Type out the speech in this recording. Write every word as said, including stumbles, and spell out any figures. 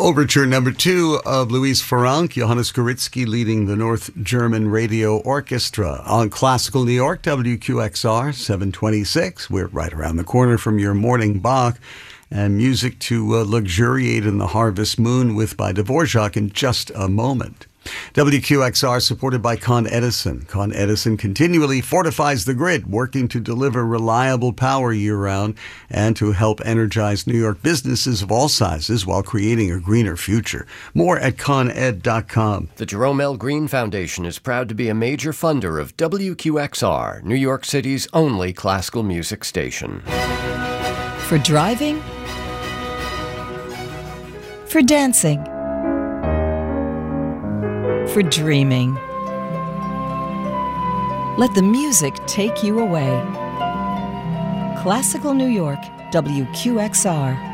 Overture number two of Louise Farrenc, Johannes Gorizki leading the North German Radio Orchestra on Classical New York, W Q X R, seven twenty-six. We're right around the corner from your morning Bach and music to uh, luxuriate in the harvest moon with by Dvorak in just a moment. W Q X R supported by Con Edison. Con Edison continually fortifies the grid, working to deliver reliable power year-round and to help energize New York businesses of all sizes while creating a greener future. More at con ed dot com. The Jerome L. Green Foundation is proud to be a major funder of W Q X R, New York City's only classical music station. For driving, for dancing, for dreaming. Let the music take you away. Classical New York, W Q X R.